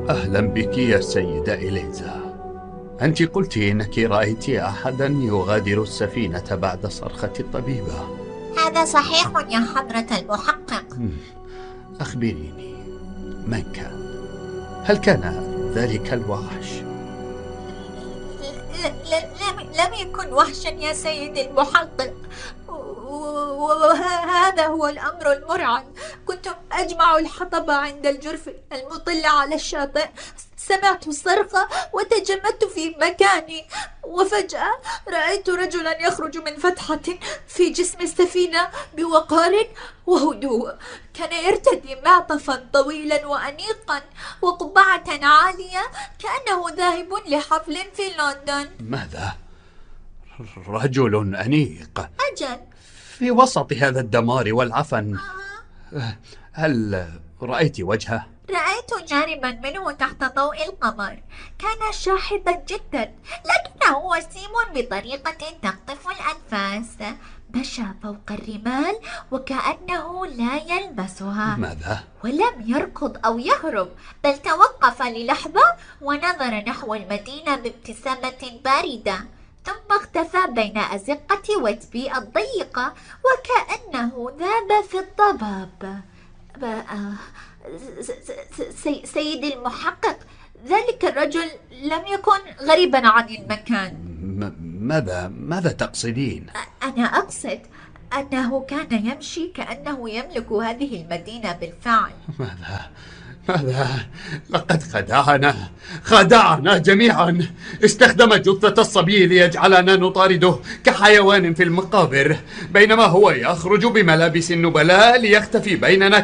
أهلا بك يا سيدة إليزا. أنت قلت إنك رأيت أحدا يغادر السفينة بعد صرخة الطبيبة. هذا صحيح يا حضرة المحقق. أخبريني، من كان؟ هل كان ذلك الوحش؟ لم يكن وحشا يا سيد المحقق، وهذا هو الأمر المرعب. كنت أجمع الحطب عند الجرف المطل على الشاطئ، سمعت الصرخة وتجمدت في مكاني، وفجأة رأيت رجلا يخرج من فتحة في جسم السفينة بوقار وهدوء. كان يرتدي معطفا طويلا وأنيقا وقبعة عالية، كأنه ذاهب لحفل في لندن. ماذا؟ رجل أنيق؟ أجل. في وسط هذا الدمار والعفن. هل رأيت وجهه؟ رأيت جانبا منه تحت ضوء القمر، كان شاحبا جدا لكنه وسيم بطريقة تخطف الأنفاس. مشى فوق الرمال وكأنه لا يلمسها. ماذا؟ ولم يركض أو يهرب، بل توقف للحظة ونظر نحو المدينة بابتسامة باردة، ثم اختفى بين أزقة وتبي الضيقة وكأنه ذاب في الضباب. سيدي المحقق، ذلك الرجل لم يكن غريبا عن المكان. ماذا تقصدين؟ أنا أقصد أنه كان يمشي كأنه يملك هذه المدينة بالفعل. ماذا؟ لقد خدعنا جميعا. استخدم جثة الصبي ليجعلنا نطارده كحيوان في المقابر، بينما هو يخرج بملابس النبلاء ليختفي بيننا